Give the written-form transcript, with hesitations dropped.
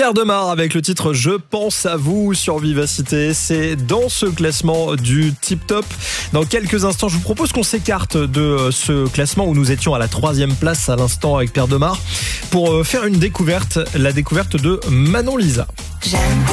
Pierre Demar avec le titre Je pense à vous sur Vivacité. C'est dans ce classement du Tip Top. Dans quelques instants, je vous propose qu'on s'écarte de ce classement où nous étions à la 3e place à l'instant avec Pierre Demar pour faire une découverte, la découverte de Manon Lisa. J'aime